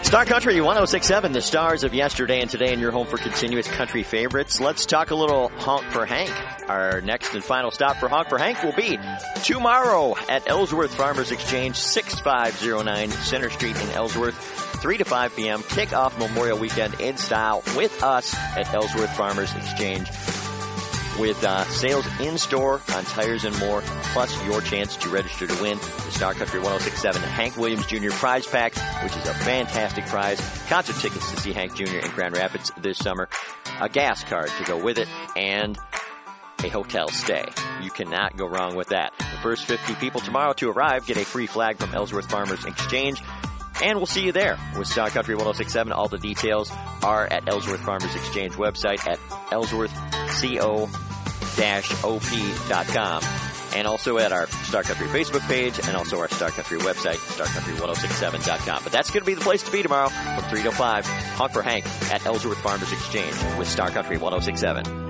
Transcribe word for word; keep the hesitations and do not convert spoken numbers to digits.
Star Country one oh six point seven, the stars of yesterday and today, and your home for continuous country favorites. Let's talk a little Honk for Hank. Our next and final stop for Honk for Hank will be tomorrow at Ellsworth Farmers Exchange, sixty-five oh nine Center Street in Ellsworth, three to five p.m. Kick-off Memorial Weekend in style with us at Ellsworth Farmers Exchange, with uh, sales in-store on tires and more, plus your chance to register to win the Star Country one oh six point seven Hank Williams Junior Prize Pack, which is a fantastic prize, concert tickets to see Hank Junior in Grand Rapids this summer, a gas card to go with it, and a hotel stay. You cannot go wrong with that. The first fifty people tomorrow to arrive get a free flag from Ellsworth Farmers Exchange, and we'll see you there with Star Country one oh six point seven. All the details are at Ellsworth Farmers Exchange website at ellsworth co o p dot com, and also at our Star Country Facebook page, and also our Star Country website, star country ten sixty-seven dot com. But that's going to be the place to be tomorrow from three to five. Honk for Hank at Ellsworth Farmers Exchange with Star Country one oh six point seven.